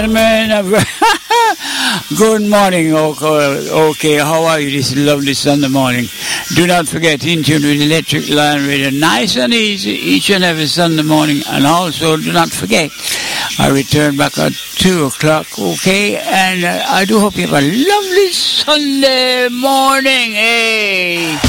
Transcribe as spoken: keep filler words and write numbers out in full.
Man, good morning, okay. Okay, how are you this lovely Sunday morning? Do not forget, in tune with Electric Lion Radio, nice and easy each and every Sunday morning. And also, do not forget, I return back at two o'clock, okay? And uh, I do hope you have a lovely Sunday morning, hey!